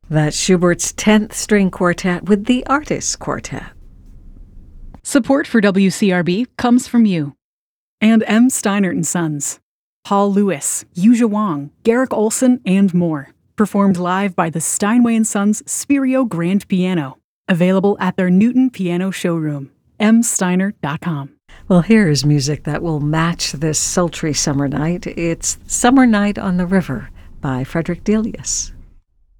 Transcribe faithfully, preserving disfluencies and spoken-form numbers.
That's Schubert's tenth String Quartet with the Artists Quartet. Support for W C R B comes from you. And M. Steinert and Sons. Paul Lewis, Yuja Wang, Garrick Olson, and more. Performed live by the Steinway and Sons Spirio Grand Piano. Available at their Newton Piano showroom. m steiner dot com. Well, here is music that will match this sultry summer night. It's Summer Night on the River by Frederick Delius.